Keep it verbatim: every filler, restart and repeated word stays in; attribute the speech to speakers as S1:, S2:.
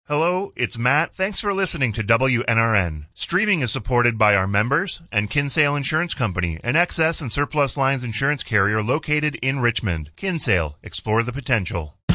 S1: Hello, it's Matt. Thanks for listening to W N R N. Streaming is supported by our members and Kinsale Insurance Company, an excess and surplus lines insurance carrier located in Richmond. Kinsale, explore the potential.